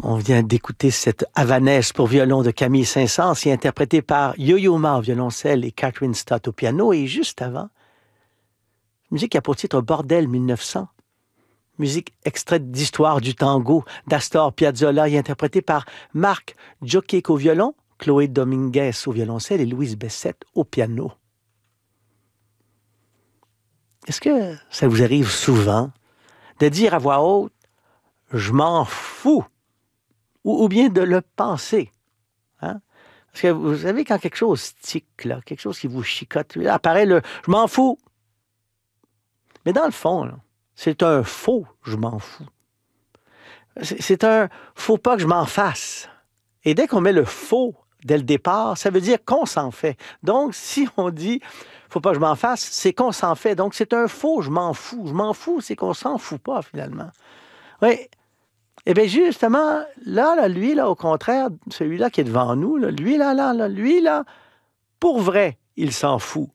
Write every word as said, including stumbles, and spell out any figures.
On vient d'écouter cette Havanaise pour violon de Camille Saint-Saëns, interprétée par Yo-Yo Ma au violoncelle et Catherine Stott au piano. Et juste avant, musique qui a pour titre Bordel mille neuf cents. Musique extraite d'Histoire du tango d'Astor Piazzolla et interprétée par Marc Djokic au violon, Chloé Dominguez au violoncelle et Louise Bessette au piano. Est-ce que ça vous arrive souvent de dire à voix haute « je m'en fous » ou, ou bien de le penser? Hein? Parce que vous savez, quand quelque chose tique, là, quelque chose qui vous chicote, là, apparaît le « je m'en fous ». Mais dans le fond, là, c'est un faux « je m'en fous ». C'est un « faut pas que je m'en fasse ». Et dès qu'on met le faux dès le départ, ça veut dire qu'on s'en fait. Donc, si on dit « faut pas que je m'en fasse », c'est qu'on s'en fait. Donc, c'est un faux « je m'en fous ». Je m'en fous, c'est qu'on s'en fout pas, finalement. Oui. Eh bien, justement, là, là, lui, là, au contraire, celui-là qui est devant nous, là, lui, là, là, là, lui, là, pour vrai, il s'en fout.